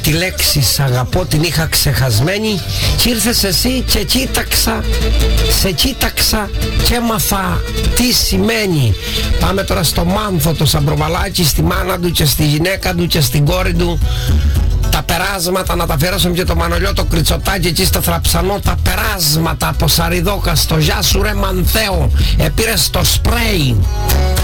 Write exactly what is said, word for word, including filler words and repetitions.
τη λέξη σ' αγαπώ την είχα ξεχασμένη και ήρθες εσύ και κοίταξα, σε κοίταξα και έμαθα τι σημαίνει. Πάμε τώρα στο Μάνθο το Σαμπροβαλάκι, στη μάνα του και στη γυναίκα του και στην κόρη του. Τα περάσματα να τα αφιερώσουμε και το Μανολιό το Κριτσοτάκι εκεί στο Θραψανό. Τα περάσματα από Σαριδόκαστο. Γεια σου ρε Μανθέο, επήρες το σπρέι.